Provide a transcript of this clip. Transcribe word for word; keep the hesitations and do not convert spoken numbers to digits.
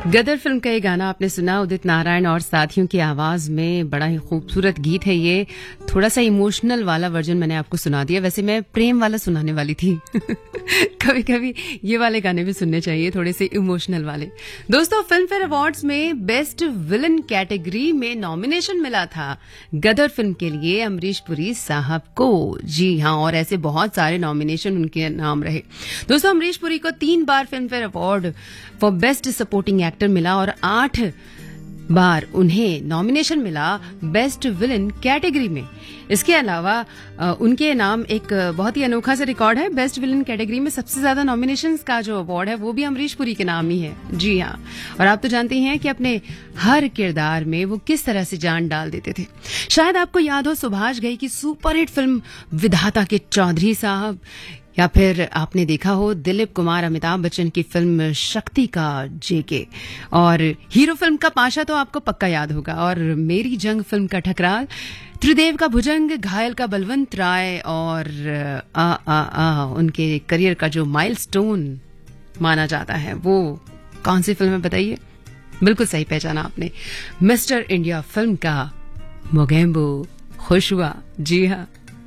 गदर film का ये गाना आपने सुना, उदित नारायण और साथियों की आवाज में। बड़ा ही खूबसूरत गीत है ये। थोड़ा सा इमोशनल वाला वर्जन मैंने आपको सुना दिया, वैसे मैं प्रेम वाला सुनाने वाली थी। कभी कभी ये वाले गाने भी सुनने चाहिए, थोड़े से इमोशनल वाले। दोस्तों, फिल्म फेयर अवार्ड्स में बेस्ट विलन कैटेगरी में नॉमिनेशन मिला था गदर फिल्म के लिए अमरीश पुरी साहब को। जी हाँ, और ऐसे बहुत सारे नॉमिनेशन उनके नाम रहे। दोस्तों, अमरीश पुरी को तीन बार film fair award for best supporting actor मिला और आठ बार उन्हें नॉमिनेशन मिला बेस्ट विलन कैटेगरी में। इसके अलावा उनके नाम एक बहुत ही अनोखा सा रिकॉर्ड है। बेस्ट विलन कैटेगरी में सबसे ज्यादा नॉमिनेशंस का जो अवार्ड है वो भी अमरीश पुरी के नाम ही है। जी हाँ, और आप तो जानते हैं कि अपने हर किरदार में वो किस तरह से जान डाल देते थे। शायद आपको याद हो सुभाष घई की सुपरहिट फिल्म विधाता के चौधरी साहब, या फिर आपने देखा हो दिलीप कुमार अमिताभ बच्चन की फिल्म शक्ति का जेके, और हीरो फिल्म का पाशा तो आपको पक्का याद होगा, और मेरी जंग फिल्म का ठकराल, त्रिदेव का भुजंग, घायल का बलवंत राय, और आ आ आ उनके करियर का जो माइलस्टोन माना जाता है वो कौन सी फिल्म है बताइए? बिल्कुल सही पहचाना आपने, मिस्टर इंडिया फिल्म का मोगेम्बो खुश हुआ। जी हाँ,